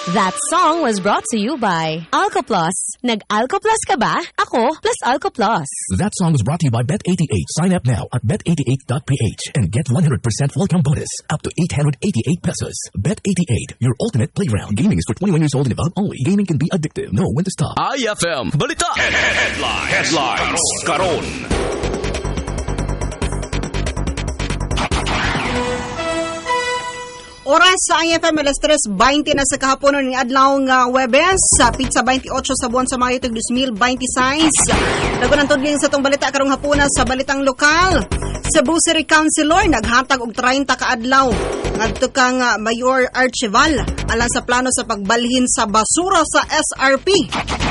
That song was brought to you by AlcoPlus. Nag-AlcoPlus ka ba? Ako plus AlcoPlus. That song was brought to you by Bet88. Sign up now at bet88.ph and get 100% welcome bonus up to 888 pesos. Bet88, your ultimate playground. Gaming is for 21 years old and above only. Gaming can be addictive. Know when to stop. IFM Balita. Headlines. Karon. Oras sa IFM alas 3:20 na sa kahapon ng adlaw nga Huwebes, pizza 28 sa buwan sa Mayo 2026. Dagon ang tudling sa tong balita karong hapuna sa balitang lokal. Cebu City Councilor naghatag og 30 ka adlaw ngadto kang Mayor Archival alang sa plano sa pagbalhin sa basura sa SRP.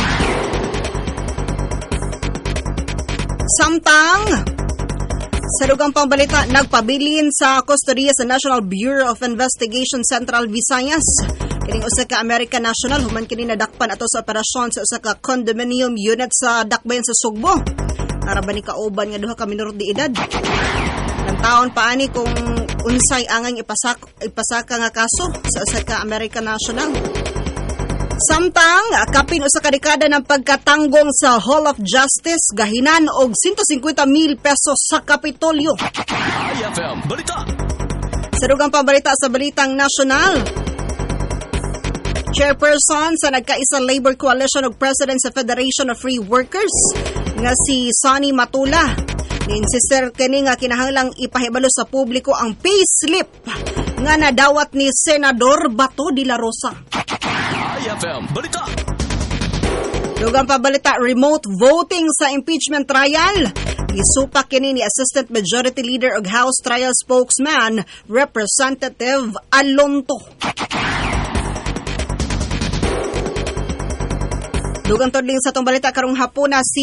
Samtang sa dugang pambalita, nagpabilin sa kustodiya sa National Bureau of Investigation Central Visayas. Kining usa ka American national human kini nadakpan ato sa operasyon sa usa ka condominium unit sa Dakbayan sa Sugbo. Naraba ni kauban nga duha ka minor de edad. Nang taon paani kung unsay angang ipasaka nga kaso sa usa ka American national. Samtang, kapin usa ka dekada ng pagkatanggong sa Hall of Justice, gahinan og 150,000 pesos sa Kapitolyo. IFM Balita. Sa dugang pabalita sa Balitang Nasyonal, Chairperson sa Nagkaisa Labor Coalition ug President sa Federation of Free Workers nga si Sonny Matula, niinsistir kini nga kinahanglang ipahibalo sa publiko ang payslip nga nadawat ni Senador Bato de la Rosa. IFM Balita. Dugang pabalita, remote voting sa impeachment trial. Isupak kini ni Assistant Majority Leader ug House Trial Spokesman Representative Alonto. Dugang tudling sa tong balita karong hapuna, si